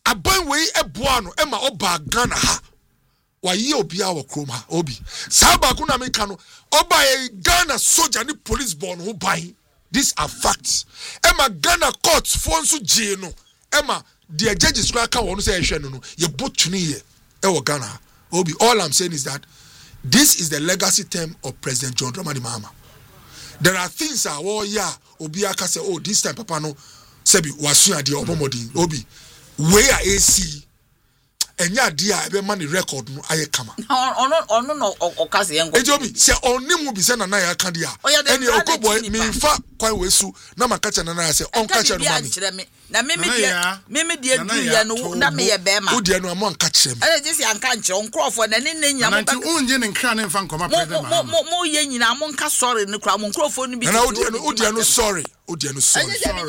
aban wei eboa no ema oba Ghana ha waye obi a wokrom ha obi sa ba ku na meka no oba Ghana soldier ni police born ho ban. These are facts. Ema Ghana courts fonso je no ema the judges kra ka wonu say ehwe no ye botuni ye e Ghana obi. All I'm saying is that this is the legacy term of President John Dramani Mahama. There are things obi aka say, oh, this time papa no sebi wasu ade obomodi obi we a AC enya dia ebe mani record no aye kama ono no okase yengo ejobi se onimu bi se na na ya ka dia eni okoboy mi fa kwai wesu na makacha na na se on kacha no mami na meme dia du ya no na me ye be ma wo dia no amon ka kire me ele je se anka nche onkrofo na ne nya mo ba unje ne nkra ne mfa nkoma president mo ye nyina mo nka sorry ne kra mo nkrofo no bi na wo dia no sorry sorry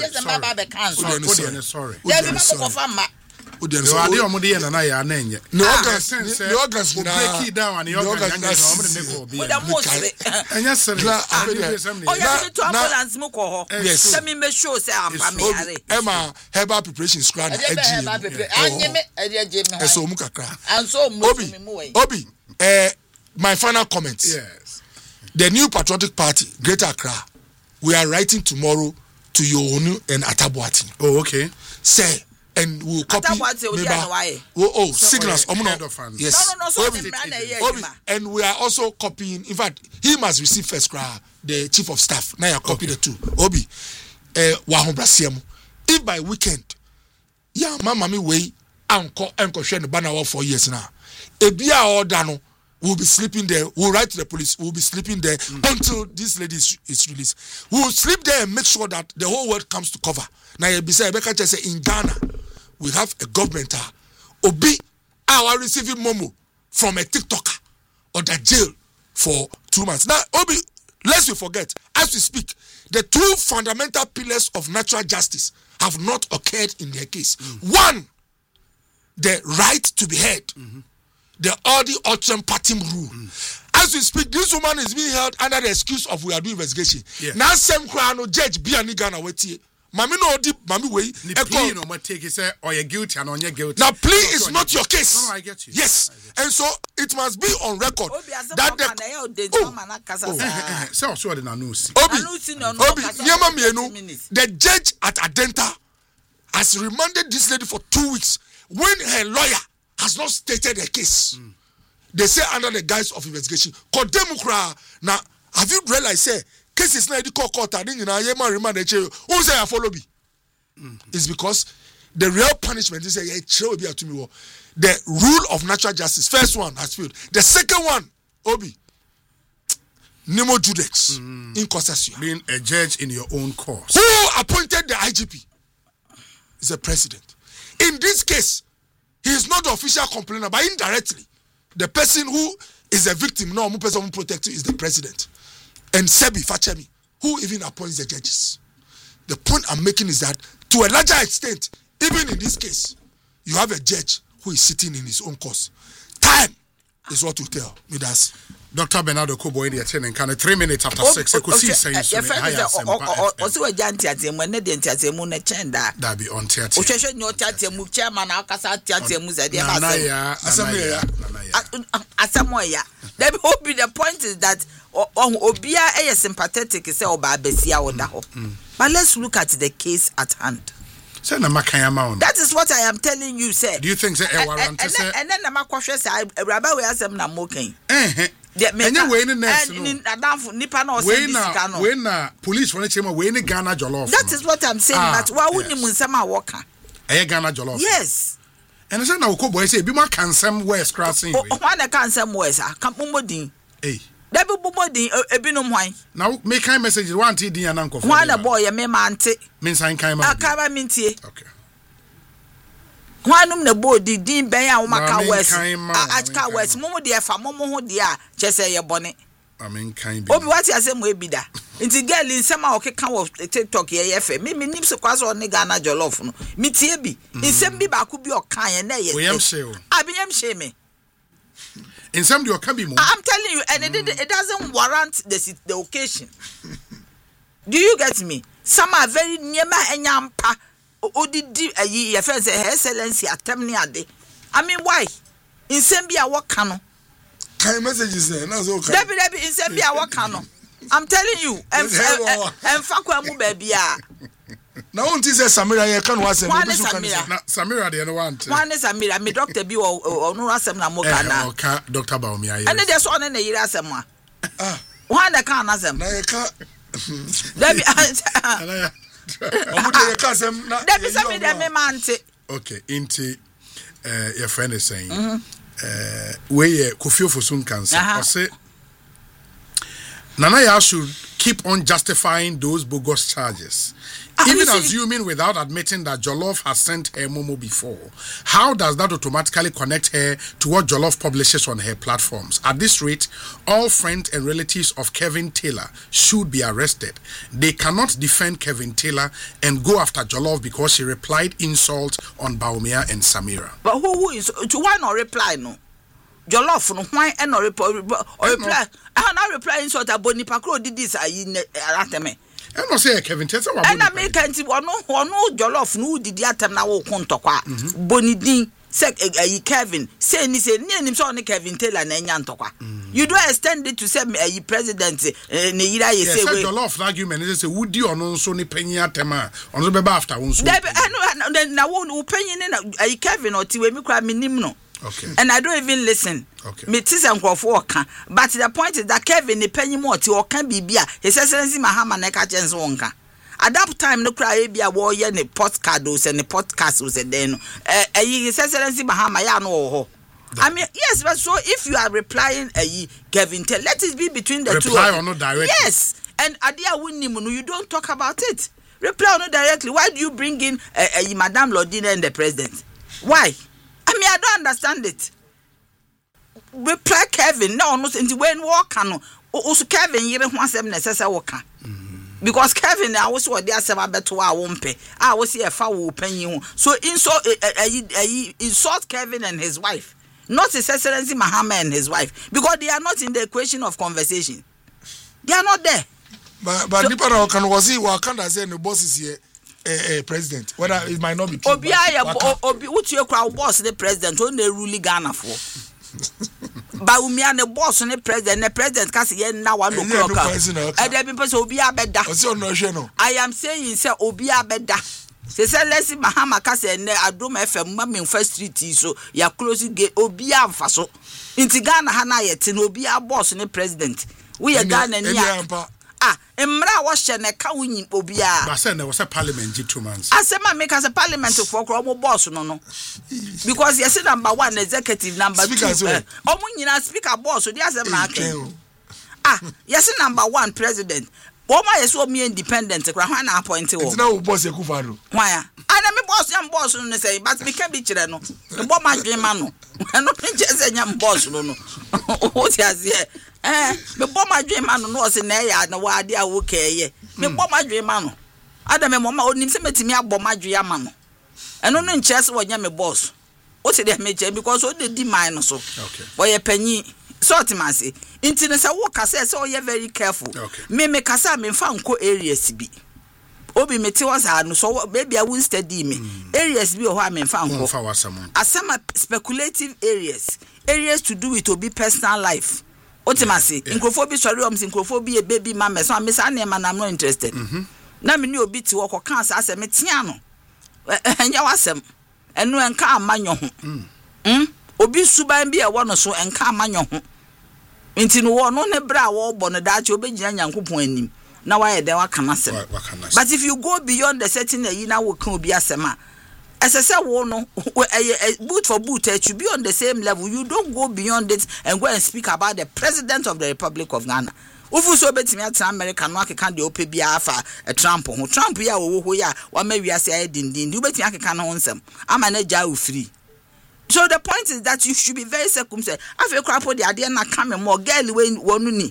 ya bi ma ko fa ma ade omude ye na ya na enye no August na break it down and you August na omude ne ko bi enya sere ya to ambulance mo ko ho se mi me show say ampa me yare ema herbal preparation screen anyeme eje me eso mu kakra anso mo mi mu we obi my final comment. Yes, the new patriotic party Greater Accra, we are writing tomorrow to Yowonu and Atabuati. Oh, okay. Say, and we'll copy signals. Yes. No. And we are also copying. In fact, he must receive first cry, the chief of staff. Now you copy the two. Obi, Wahobrasiemu. If by weekend, yeah, mama me way, uncle share the banner 4 years now. Ebia or Dano will be sleeping there. We'll write to the police. We'll be sleeping there until this lady is released. We'll sleep there and make sure that the whole world comes to cover. Now, you say in Ghana, we have a government. Obi, our receiving Momo from a TikToker or the jail for 2 months. Now, Obi, lest we forget, as we speak, the two fundamental pillars of natural justice have not occurred in their case. One, the right to be heard. The Odi Ocham Patim rule. As we speak, this woman is being held under the excuse of we are doing investigation. Now, some crown judge be an Ghana weti. Mami no di mami way. Plea no ma take say or you guilty and on your guilty. Now, plea is not your case. No, I get you. Yes, and so it must be on record that the judge at Adenta has remanded this lady for 2 weeks when her lawyer has not stated a case. They say under the guise of investigation. Now, have you realized say cases na court remand who say I follow me? It's because the real punishment is the rule of natural justice. First one has failed. The second one, Obi, Nemo Judex in concession. Being a judge in your own cause. Who appointed the IGP? Is the president. In this case, he is not the official complainer, but indirectly, the person who is a victim, no person who protects you, is the president. And Sebi Fachemi, who even appoints the judges. The point I'm making is that, to a larger extent, even in this case, you have a judge who is sitting in his own cause. Time is what will tell me. That's Dr. Bernardo Kobo in the attending kind of 3 minutes after 6. I could see saying so. Also, a jantiatem when the dentiatem na chenda. That be on theatre. Osheshe no tiatem chairman akasa tiatem zade asamoya. That will be the point is that obia is sympathetic say oba besia oda ho. But let's look at the case at hand. That is what I am telling you, sir. Do you think say and then na makwhwe say Rabba we asem na moken. Enya we ni nurse no. Nipa na we na police for chema we ni Ghana jollof. That is what I'm saying, but wa woni mu nsem a woka. Ghana jollof. Yes. And say na Okoboy say bi ma kan nsem west crossing we. Why na kan nsem west akampomodin. That be bomodin ebinom hwan. Now make kind message want din anankofo. Why na boy ye me ma ante. Me san kan ma. Akaba mintie. Okay. Wanum na bodi din ben a wo maka west. Achika west momo de fa momo ho de a chese ye bone. Amen kan bi. Obi what asem we bi da. Nti girl nsem a okeka wo TikTok ye fe. Me nim se kwaso ne Ghana jollof no. Me tie bi. Nsem bi ba ku bi okan ye na ye. We am share. Abiyam share me. In some you can be more. I'm telling you, and it doesn't warrant the occasion. Do you get me? Some are very near my enyampa. odidi ayi your friend say her excellency atem ne ade. I mean why? In Sembia what can Kind messages there. No so Debbie in Sembia what can I'm telling you, and Fakwa mu baby. Now until say Samira you can was Samira the one. One is Samira, me doctor bi or no asem na mo kana. Okay, Dr. Baumia. And there's one in the year asem. One that can asem. Na you can Debbie Debbie say me mante. Okay, into your friend is saying we Kofi Ofosun cancer. I say Nana should keep on justifying those bogus charges. Even assuming without admitting that Jollof has sent her Momo before, how does that automatically connect her to what Jollof publishes on her platforms? At this rate, all friends and relatives of Kevin Taylor should be arrested. They cannot defend Kevin Taylor and go after Jollof because she replied insults on Baumia and Samira. But who is to why not reply no? Jollof no why and not reply I not reply insult about Nipakro did this ateme. I don't say Kevin Taylor. And I make anti one no Jollof no did atem na wo kontokwa bonidin say Kevin say ni say near him so on Kevin Taylor na nya ntokwa. You don't extend it to say president ne yira ye say we Jollof argument is say would you no so ni panyin atema on so beba after one so na wo panyin na Kevin or ti we mi kra minim no. Okay. And I don't even listen. Okay. Me tis and crofo. But the point is that Kevin the penny more or can be beer. His excellency Mahama neka chance wonka. At that time no cry be a warrior ne postcards and the podcasts and then his excellency Mahama ya no. I mean yes, but so if you are replying Kevin tell let it be between the two. Reply or not directly. Yes. And Adia Winnimu, you don't talk about it. Reply or not directly. Why do you bring in Madame Lodina and the president? Why? I mean, I don't understand it. Reply Kevin, no, no, into when walk no. Also, Kevin, you don't want them necessary work. Because Kevin, I was what they are saying about I won't pay. I was here for paying you. So insult Kevin and his wife, not His Excellency Mahama and his wife, because they are not in the equation of conversation. They are not there. But Nipa can was he Wakanda say the boss is here. President, whether it might not be true. Obi what you crowd boss the president on the ruling Ghana for. But we are the boss on the president cause now 1 o'clock. And then people say Obi abeda. I am saying say Obi abeda. They say let's see Mahama cause and Adom FM mami first street so ya closing gate Obi amfa so. Inti Ghana hana yet no Obi a boss on the president. We are Ghana niya. Emra was ne ka wunyi obia but say there was a parliament 2 months asema make as a parliament for kro boss no because you say number 1 executive number 2 omo nyina speaker boss so dey asema aken yes number 1 president Woma yes o me independent kra hwan na appoint wo it's now boss Ekufado hwan ya ana me boss no say but me ka bi kire no me bo madwema no no pinche say nyam boss no o ti azie me bo madwema no se na ya na wa ade a wo keye me bo madwema no ada me mama onim se metimi abbo madwe ama no eno no nche se wo nya me boss o se de me che because o de di mine no so boy e panyi sort man say inti ne se wo kase se o ye very careful me kasa me fa nko areas bi obi meti was no so baby I won't study me areas bi o ho me fa nko asama speculative areas to do with obi personal life ultimately inkrofo sorry inkrofo bi e baby mama so me say na I'm not interested na me ni obi ti wo ko kan sa asem tia no enya wasem enu enka amanyo ho obi suban bi e wo no so enka amanyo ho nti no wo no ne bra wo bo no da che obegina nyankopon anim na why dey wakana sem but if you go beyond the certain you now will can obi asema esese wo no boot for boot it should be on the same level. You don't go beyond it and go and speak about the president of the Republic of Ghana. Ufu so betimi atra America no akeka de ope bia afa Trump ho ya wo ya wa ma wiase aye dindin du betimi akeka no nsem ama na ja free. So the point is that you should be very circumspect. Afi krapo de ade na come more girl we wonu ni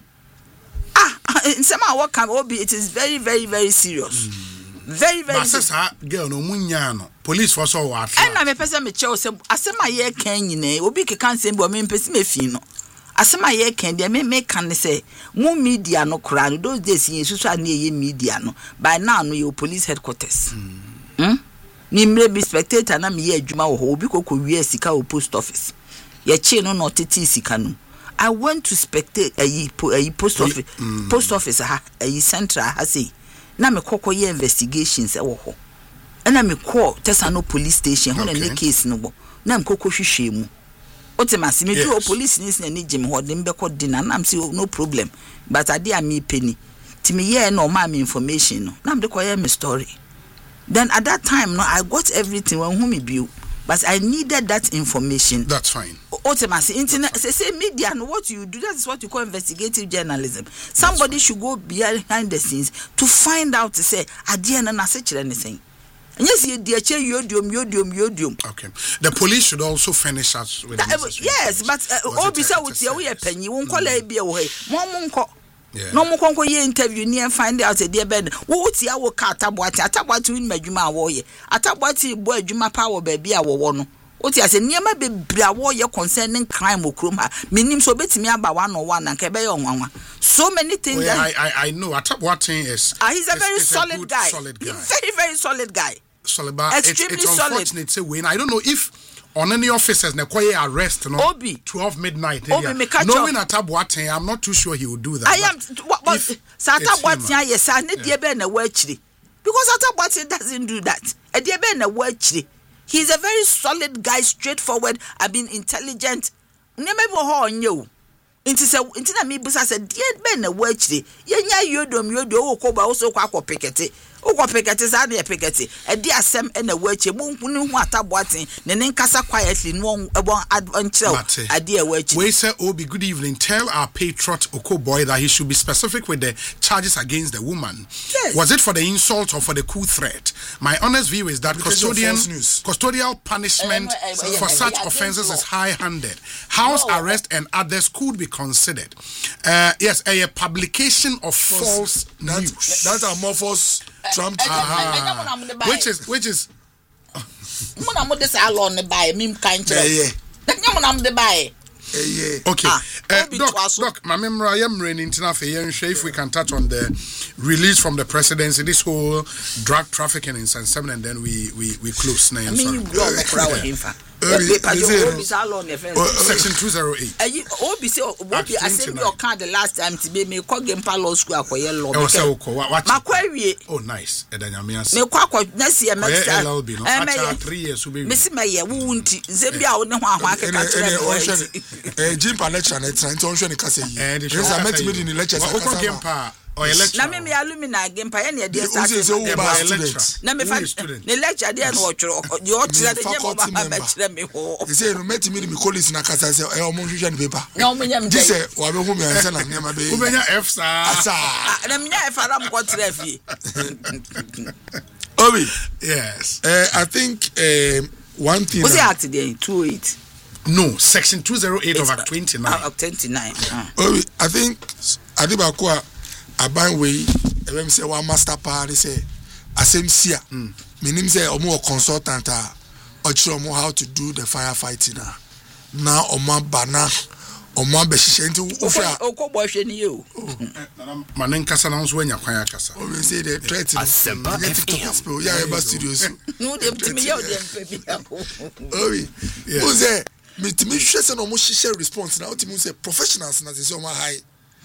in some what can be it is very very very serious. Very girl no munya no police for so what and na me pese me che o se asema ye kan nyina obi keka nsem bo me pese me fi no asema ye kan de me kan say mu media no kra no those days yin susu na ye media no by now no your police headquarters me mre be spectator na me ye adwuma wo ho obi kokko wie sika o post office ye chi no no tete sika no I went to spectate a post office ha a central ha say na me kokko ye investigations e wo ho na me call Tesano police station ho na ne case no bo na me kokko hwehwe mu otimasi me do police ni na ni jim ho de mbekọ dinner na am say no problem but ade am me penny ti me ye no ma me information no na me de koye me story. Then at that time, no, I got everything when whom me built, but I needed that information. That's fine. Ultimately, internet, say media, and what you do, that is what you call investigative journalism. Somebody should go behind the scenes to find out to say, I didn't say anything. And yes, you dear yodium. Okay. The police should also furnish us with yes, but obisa with your penny, won't call it be away. Mom, no mo konko ye interview ni and find out a dear bed wo ti awo ka atabwati win madwuma wo ye atabwati bo adwuma power baby a wo no wo ti ase niam bebra wo ye concerning crime okrom ha menim so betimi aba 101 and kebe ye onwanwa so many things. Well, I know atabwati is he's a very solid guy. Very solid guy. Solid, but extremely it's unfortunate say when I don't know if on any officers na koye arrest no Obi 12 midnight knowing Atabwate I'm not too sure he will do that. I am what Atabwate yes ne die be na wachiri because Atabwate doesn't do that e die be na wachiri. He's a very solid guy, straightforward, I mean intelligent nemebe ho onye inti na me busa say die be na wachiri yenya yodom wo ko ba wo so kwa pikete ukwa pekete sa na pekete e di asem e na wachi bunkunu hu Atabwate ne nkasa quietly no ebon adventure ade e wachi. We say Obi, good evening. Tell our patriot Okoboy that he should be specific with the charges against the woman. Yes. Was it for the insult or for the coup threat? My honest view is that custodial punishment for such offenses is high-handed. House arrest and others could be considered. Yes, a publication of false news. That's amorphous Trump. Which is Muna mo de sa law ne buy mim kan kire. Nyamuna mo de buy. Okay. Doc, my memory I am running if we can touch on the release from the presidency, this whole drug trafficking in San Seven, and then we close now. Section 208. Obi I sent your card the last time to be me call game law school akoye law. Oh nice. Me kwa next year next time. 3 years will be. Me see me ye wo nti zebia wo ne ho ahwa ka kire. Jim pa lecture na try to hwe ne kasa yi. Yes I met me in the lecture. Okon game pa or lecture. Na me alumni game pa ye ne dey start. Na me fa ne lecture dey na wo tworo. Yo tire dey mo ba ba kire me ho. You say no met me the colleagues na kasa say e o mo hwe ne paper. Na o menya me. This wa be hu me ansa na ne ma be. Wo menya F sa. Na menya F ara mo ko tire fie. Obi. Yes. I think one thing. What's the act there? 208. No, section 208 of Act 29. Act 29. Obi, I think Adibakwa aban we em say one master pa they say asem sia. Meaning say omo consultant or omo how to do the firefighting now omo bana omo be hihye nti ofra okobọ hwe ni yo manenkasa na nso anya kwan akasa o we say the threat yeah eba studios no dem timi yo dem pe bia obi o say me timi hwe say no mo hihye response na o timi say professionals na say omo high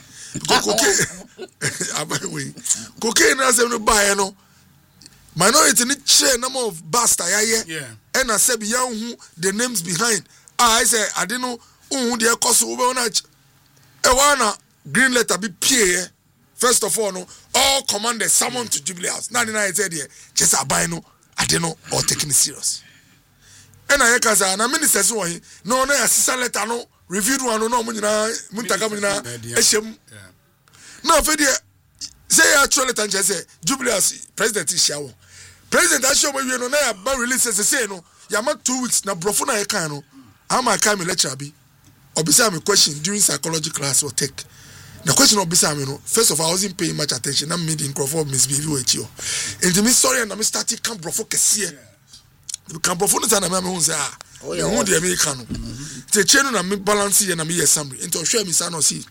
cocaine na say no buy no minority ni share number of basta yeah and I say beyond who the names behind I say I didn't know who the cost over on a green letter be PA. First of all, no, all commanders summon to Jubilee House. 99 said here, just a buy no, I don't know, or taking it serious. And I can say, and a minister so no, assistant letter no, reviewed one no, Muntagamina, Eshem. No, for the say actually, and just say Jubilee House President is show. President, I show you know, but releases the say no, Yama 2 weeks now, Brofuna Ekano. How my time lecture be? Obisa me question during psychology class or take. The question obisa me no. First of all, I wasn't paying much attention. I'm meeting Crawford misbehave with you. And to me sorry and I started come Brofo kesiye. Come Brofo no time na me say ah. You who the American. The chain na me balance here na me summary. Into share me say no see.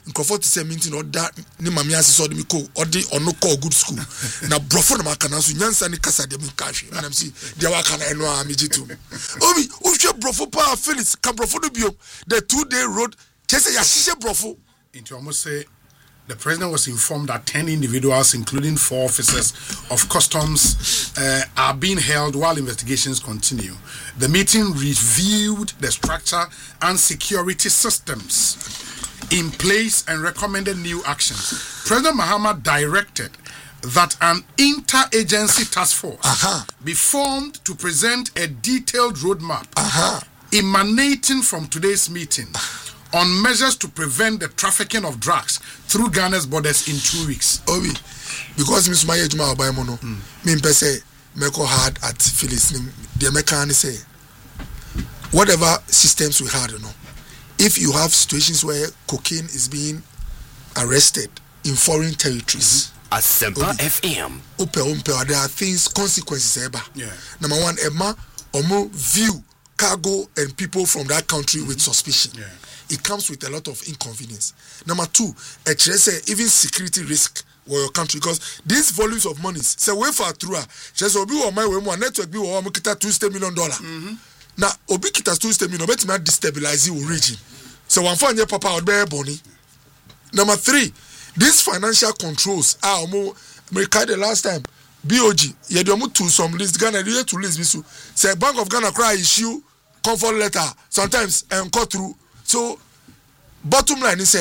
nkrofo to say meeting order ni mame asese ode me ko ode ono call good school na brofo na maka na so nyansa ni kasa de me kahwe manam si de waka na eno a mejitu obi ohwe brofo pa Felix ka brofo do bio the 2-day road chese ya hihye brofo into almost say the president was informed that 10 individuals, including 4 officers of customs, are being held while investigations continue. The meeting reviewed the structure and security systems in place and recommended new actions. President Mahama directed that an inter-agency task force be formed to present a detailed roadmap emanating from today's meeting on measures to prevent the trafficking of drugs through Ghana's borders in 2 weeks. Obi, because Miss Maya Juma Obaimono, me say meko hard at Phyllis. The American say whatever systems we had, if you have situations where cocaine is being arrested in foreign territories, Asempa FM. There are things, consequences. Yeah. Number one, Emma, Omo view cargo and people from that country with suspicion. Yeah. It comes with a lot of inconvenience. Number two, even security risk for your country, because these volumes of money, say way far through, just obi or my way more network be or kita $2 million. Now obi kita $2 million, bet me destabilize the region. So one for your papa or bear bonny. Number three, these financial controls are more. The last time BOG, you do to some list Ghana, you to list bisu. Say Bank of Ghana cry issue comfort letter sometimes and cut through. So, bottom line is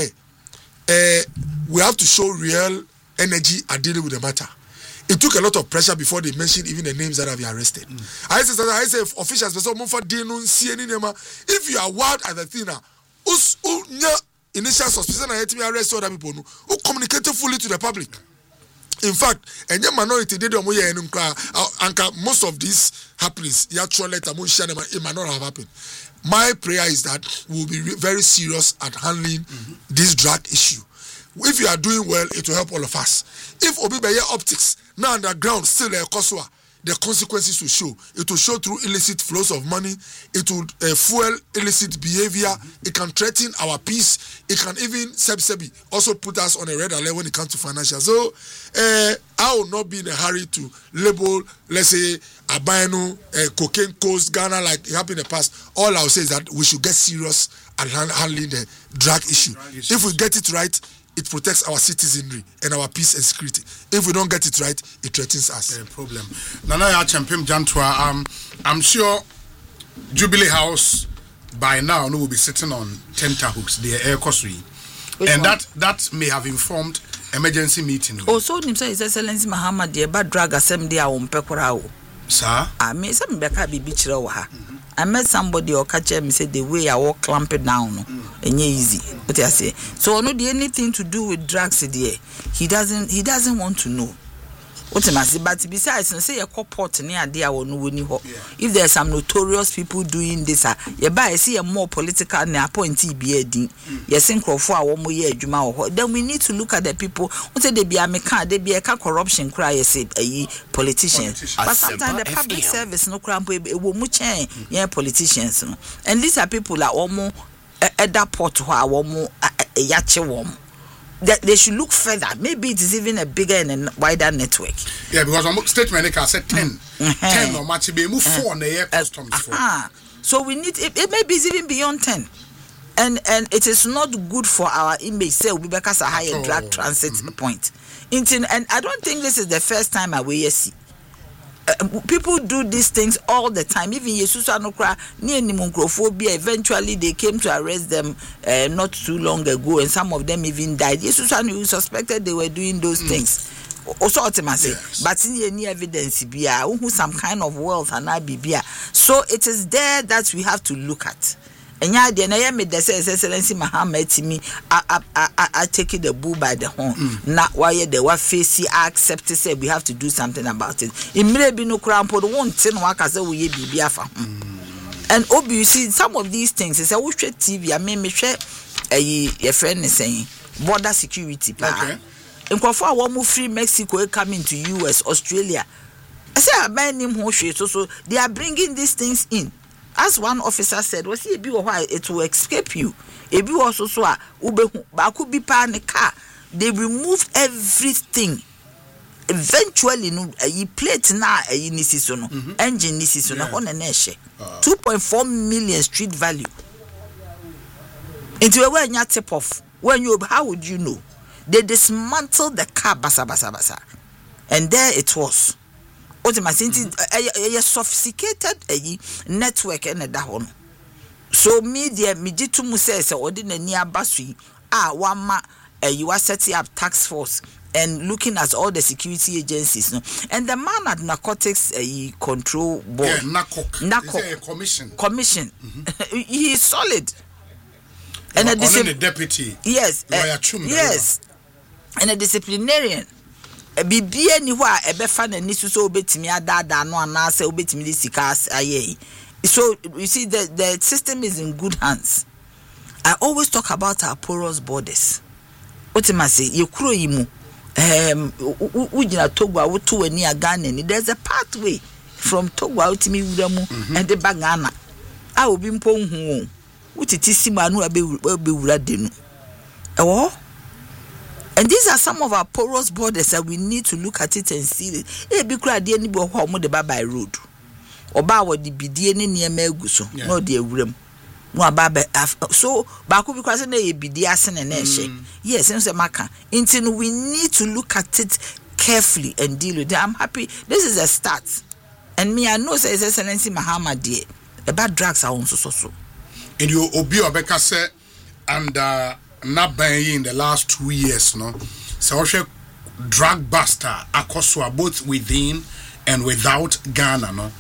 we have to show real energy at dealing with the matter. It took a lot of pressure before they mentioned even the names that have been arrested. I say officials, if you are wild at the thing, initial suspicion and to arrest other people who communicated fully to the public. In fact, and your minority did most of these happenings, it might not have happened. My prayer is that we'll be very serious at handling this drug issue. If you are doing well, it will help all of us. If Obibeye optics now underground still a Koswa, the consequences will show. It will show through illicit flows of money. It will fuel illicit behavior. It can threaten our peace. It can even also put us on a red alert when it comes to financial. So I will not be in a hurry to label, let's say, Abino, cocaine coast, Ghana like it happened in the past. All I will say is that we should get serious at handling the drug issue. If we get it right, it protects our citizenry and our peace and security. If we don't get it right, it threatens us. Problem. Nana Champim Jantwa, I'm sure Jubilee House by now will be sitting on tenterhooks, the air cosui. And that may have informed emergency meeting. Also, His Excellency Muhammad, the bad drug assembly on Pekorao. Sir? I made some Beka Bichirawa. I met somebody or catch him say the way I walk clamp it down and easy. What I say. So no anything to do with drugs there. He doesn't want to know. What am I say? But besides, say a corporate near there or no if there's some notorious people doing this, I see a more political and appointee be yes, in for 1 more year, then we need to look at the people. What they be a mechanic, they be a corruption cry, say politicians. But sometimes the public service no cramp will much politicians. And these are people that almost at that port who are almost a yache warm. That they should look further. Maybe it is even a bigger and a wider network. Yeah, because on statement I said 10. 10 or much be move 4 on the air customs. So we need it maybe it's even beyond 10. And it is not good for our image. Say we because a higher drug transit point. And I don't think this is the first time I will see. People do these things all the time. Even Jesus Anokra near Nimungrophobia, eventually they came to arrest them not too long ago, and some of them even died. Jesus Anu suspected they were doing those things. Also, yes. But in any evidence, who some kind of wealth and I so it is there that we have to look at. And yeah, the name made the Excellency Muhammad to me. I take the bull by the horn. Not why they were facing. I accept to say we have to do something about it. It may be no crown for the 1 10 work as we be biafa. And obviously, some of these things is a watch TV. I mean, me share a friend is saying border security. Okay. And for one move free Mexico coming to US, Australia. I say I buy him so they are bringing these things in. as one officer said, was he be why it will escape you. If you also saw ube baku be car, they remove everything. Eventually, no, you plate na season, engine this season, on a nation. 2.4 million street value. Into a way you tip off. When you, how would you know? They dismantled the car, basa. And there it was. Ultimately, a sophisticated network and a dahon. So media, Mijitu says, or didn't near Basui, Wama, you are setting up task force and looking at all the security agencies. No? And the man at Narcotics Control Board. Yeah, NACOC. Commission. He is solid. And the deputy. Yes. Yes. And a disciplinarian. Bibia ni wa ebefa na ni so obetimi adada no anase obetimi sikas aye. So you see the system is in good hands. I always talk about our porous borders. Otimase yekuro yi mu ujina Togo woto ani Ghana ni there's a pathway from Togo utimi wura mu and the Ghana. A obi mpo hu utiti sima no abe wura de no. Ewo. And these are some of our porous borders that we need to look at it and see it. Be crowd the anybody who the by road. Or by what the BD near Melguso, no dear room. No baba so Baku because they be the asin and yes, and Maka. Until we need to look at it carefully and deal with it. I'm happy. This is a start. And me, I know His Excellency Mahama dear about drugs are also so. And you Obi Obeka say and not buying in the last 2 years, no. So also drug buster akoswa both within and without Ghana, no.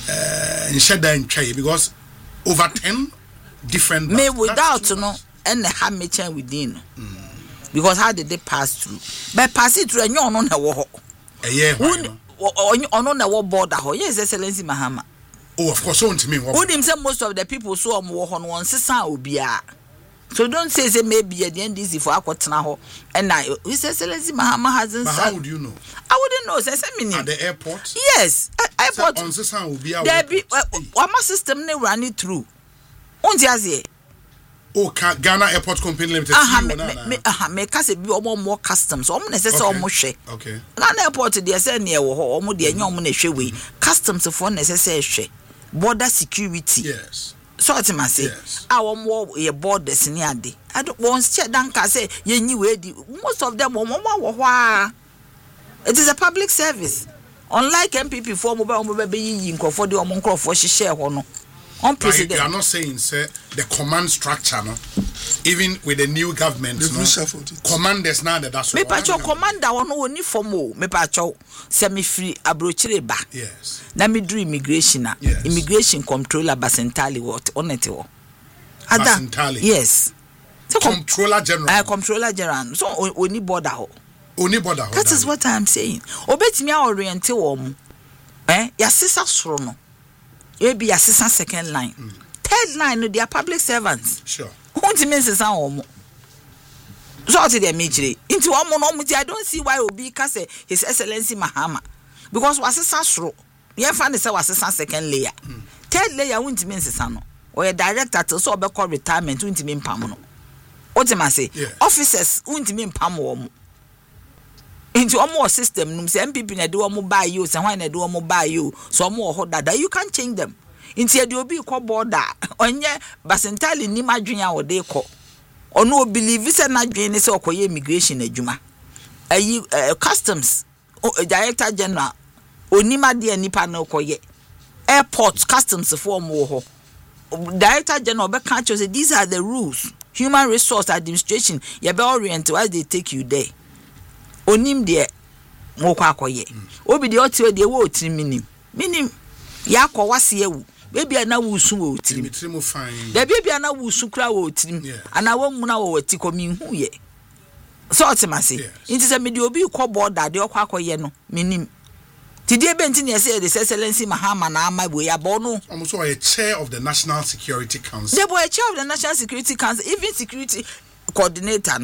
Because over 10 different me without no and the hammer within. Because how did they pass through? But pass it through and you on a war. On a war border. Yes, Excellency Mahama. Oh, of course, to me. Would himself most of the people saw war on one sister will be. So don't say maybe at the end easy for Aquatana. And I, His Excellency Mahama hasn't. How would you know? I wouldn't know. Say at the airport. Yes, airport. On the sun will be our. There be one system they run it through. Oh, Ghana Airport Company Limited. Make us be more customs. Okay. Ghana Airport, they say near or more the young way. Customs for necessary border security. Yes. So I must say, our more a borders in Yadi. I don't want to say, ye knew most of them are. It is a public service. Unlike MPP for mobile baby for the Omonco for share or unprecedented. You are not saying, sir, the command structure, no? Even with the new government, commanders now that's me pacho commander on only for more, me pacho semi-free abrochire ba. Yes. Na me do immigration na. Yes. Immigration controller Basentali what on it. Basentali. Yes. So Controller General. Controller General. So only border ho. Only border ho. That is what I am saying. Obetimi oriente wo mu. Ya sisa soro no. You be assistant second line. Third line, they are public servants. Sure. Who means is our so to the major. Into I don't see why Obi can say His Excellency Mahama. Because was assistant sro. You find the assistant second layer. Third layer won't mean sano. Or a director to so be called retirement won't mean pamono. What am I say? Officers won't mean pamo. Into a more system, MPP na do more buy you, and when they do more buy you, so more hot that you can't change them. Into a be called border on ye Basentali ni madrinya or they call. Or no believe it's a Nigerian is or immigration a juma. Customs Director General Onima dear Nipa no koye. Airports, customs for more. Director General Bekancho said these are the rules. Human Resource Administration, you be oriented as they take you there. Onim de mokwa akoye obi de otiwe de wo otiri minim ya akọ wase ewu bebi ana wusu wo otiri mu fine de bebi ana wusu kra wo otiri ana wo mu na wo wati ko mi hu ye so otimase inti se me de obi kọ border de okwa akoye no minim tidie benti ne say His Excellency Mahama na ama bo ya bo no almost a chair of the National Security Council. The boy chair of the National Security Council, even security coordinator no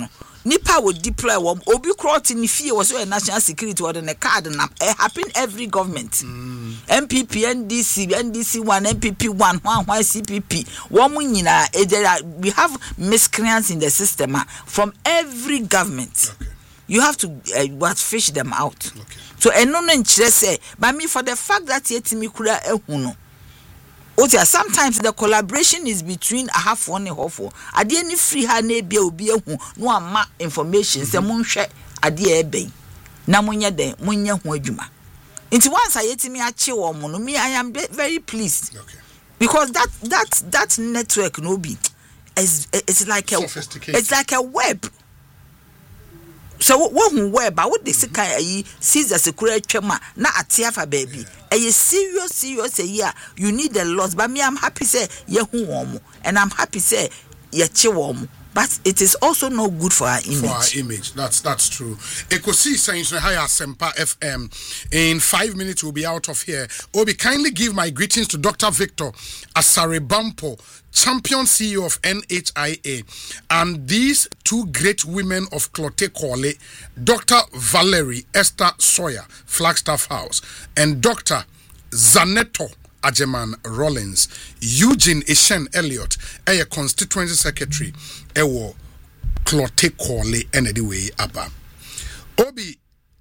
nipa would deploy one obi crowd in fear was a national security or in a card and it happen every government. MPP, NDC 1, MPP 1, CPP. We have miscreants in the system from every government. Okay. You have to fish them out. Okay. So say, but me for the fact that yetimi kura ehuno. Sometimes the collaboration is between a half one and half. Ade any free ha na bia obi ehu no ama information say monhwe ade ebe na monye den monye ho adwuma. Nti once ayetimi ache wo mo no me I am very pleased. Okay. Because that network no be it's like a web. So what web I would this kind sees a secret chema na atiafa baby. A serious yeah, you need a lot. But me, I'm happy say yehu and I'm happy say yechi. But it is also not good for our image. For our image, that's true. Ekosi saying higher Sempa FM. In 5 minutes we'll be out of here. Obi, kindly give my greetings to Dr. Victor Asarebampo, champion CEO of NHIA, and these two great women of Clote Kole, Dr. Valerie Esther Sawyer, Flagstaff House, and Dr. Zaneto Ajeman Rollins, Eugene Ishen Elliott, a constituency secretary, ewo Clote Kole, and anyway, Abba. Obi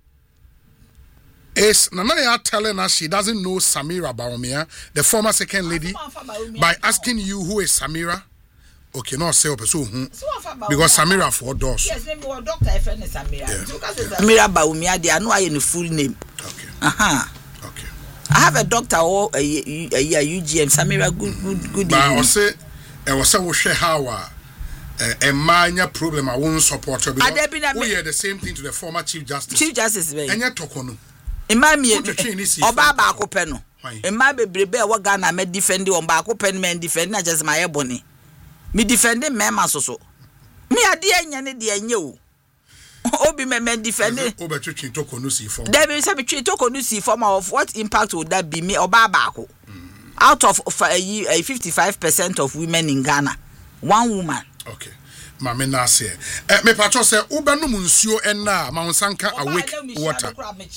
is Nanaya telling us she doesn't know Samira Baumia, the former second lady, by asking you who is Samira. Okay, no, say so because Samira for doors. Yes, name was Doctor FN Samira. Samira Baumia, they are no in the full name. Okay. Okay. I have a doctor or a UGM Samira good. But I say was so how a minor problem I won't support her because we are the same thing to the former Chief Justice. Chief Justice, and yet Tokono. Imami Oba Bako Peno. Imami Brebe Wagana me defend on Bako Pen men defend not just my ebony. Me defending Mema so. Me a dear Yanni dear you. Obi men defending over Chichi Tokonusi form. There is a Tokonusi form of what impact would that be me or Babako? Out of a 55% of women in Ghana, one woman. Okay. Mame na se me patcho se ubanu munsuo enna ma unsanka awake water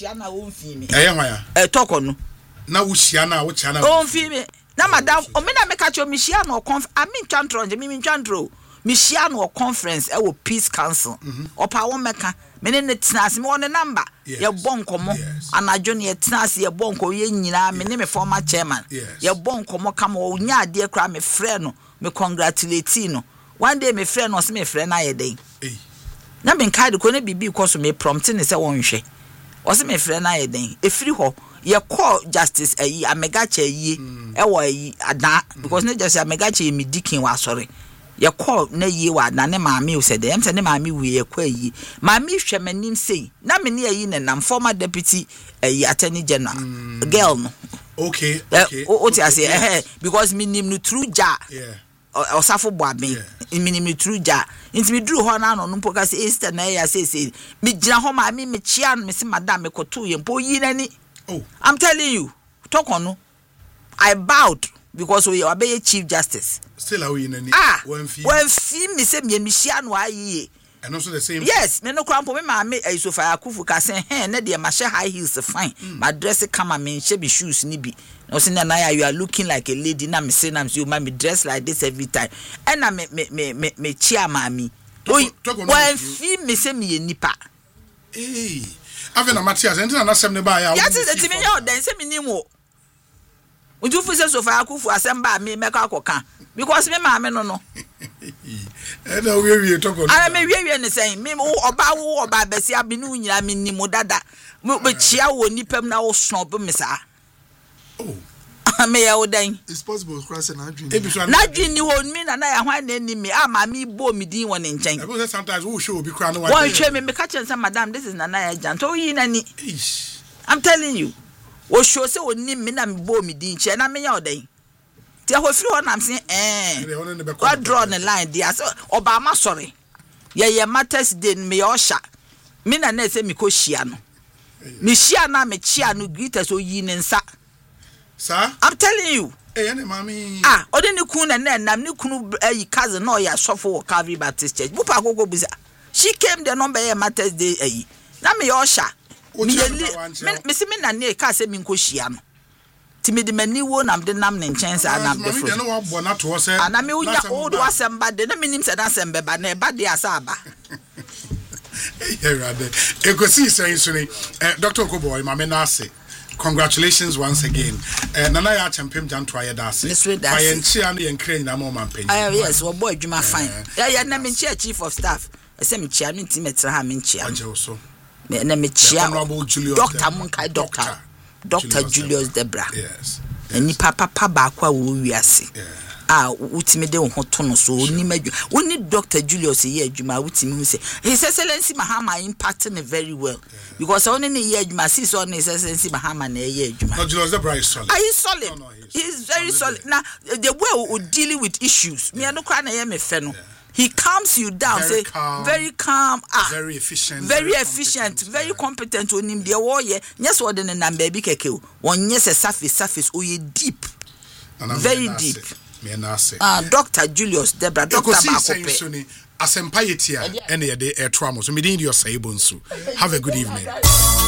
hwan toko no na wo hia na wo chia na o mfi me na madam o me na me ka cho me hia no twantro nje me twantro me hia no conference e wo peace council opa wo meka me ne tenase me won number ye bonkomo anadwo ne tenase ye bonko ye nyina me ne me former chairman ye bonkomo kama o nya ade kra me frɛ no me congratulate no. One day my friend was my friend I day. Na me nka de ko na bibi ko so me prompt ne se won hwe. Was my friend I day. E free ho ye call justice ayi amegacha ayi e wo ayi ada because na just amegacha me dikin wa sorry. Ye call na yi wa na ne maami o se de em se ne maami wi ye kwa ayi. Maami hwe manim sei. Na me ne ayi ne nam former deputy ayi attorney general girl no. Okay. O ti ase because me nim no true ja. Yeah. Osafo boabe minimi truja nti mi duru ho na no mpo ka se Easter na ya se mi gina ho ma mi chia no me se madam me koto ye mpo yi nani. Oh, I'm telling you talk on no I bowed because we obey Chief Justice still are we nani when fi me se mi chia no ayi and also the same yes me no krampo me ma me Sofa Akufu ka se na de ma she high heels fine my dress kama me she be shoes ni bi no say na you are looking like a lady na me say na you ma me dress like this every time and na me chia mami when fi me say me nipa ave na Matthias enti na asem ne ba ya yes it me ya den say me nimo untu fu say Sofa Akufu asem ba me meka akoka because me ma me no and we talk on I me we ne say me oba besi abinu nyira me nimo dada me chia wo nipam na wo snob me sa. Oh, me ya odan. It's possible cross na dream. Na dream ni ho mi na ya hwan na ni me ama me bo me din won nchen. Because sometimes we show be cry no one. One show me catch say madam this is Nana ya janto yi na ni. I'm telling you. Wo show say oni me na me bo me din che na me ya odan. Ti ho firi ho na say God draw the line there so Obama sorry. Ye matters day me osha. Me na say me ko hia no. Me hia na me chia no greeters o yi ne nsa. Sir? I'm telling you. Hey, mommy. Ode ni kun na nam ni kunu cousin no ya sofo Calvary Baptist Church. Bupa gogo buza. She came the number Matters Day. Na me Osha. Me see me na ne ka se me nkohia no. Ti me de mani wo nam de nam ne nchen sa nam de fo. Ana me unya old wasem ba de na me nim se na sem be ba na e ba de asa ba. Ekosi saying so Dr. Okoboy ma me na ase. Congratulations once again. Nana ya champem janto ayedase. Ayenchi anu yenkre nyina mo mampanyi. Yes, wo boy adwuma fine. Yeah, na me chief of staff. Ese me chia me nti metra ha me nchia. Ajewo na me chia. Dr. Munkai Dr. Julius Debra. Yes. Ni papa ba kwa wo wiase. Utimi de ho to no so oni madwu. Woni Dr. Julius ye adwuma utimi hu se His Excellency Mahama impacting very well. Because only ne ye adwuma see so His Excellency Mahama na ye adwuma. No, Julius Debra is solid. He's solid. He's very solid. Now the way we dealing with issues. Me no cry na ye me fe no. He calms you down, very calm, very calm, very efficient, very competent. Onim de wo ye, yes wo de na baby keke o. Won yes surface o ye deep. Very deep. Dr. Julius Debra, Dr. Makope. Asempa yetia ene ye de etwa mo so me din your say bonsu. Have a good evening.